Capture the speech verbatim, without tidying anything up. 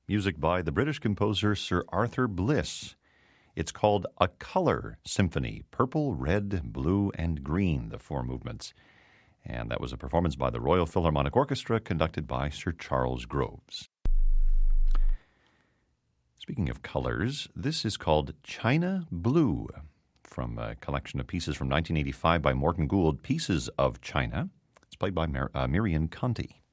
music by the British composer Sir Arthur Bliss. It's called A Color Symphony, purple, red, blue, and green, the four movements. And that was a performance by the Royal Philharmonic Orchestra conducted by Sir Charles Groves. Speaking of colors, this is called China Blue, from a collection of pieces from nineteen eighty-five by Morton Gould, Pieces of China. It's played by Mar- uh, Miriam Conti.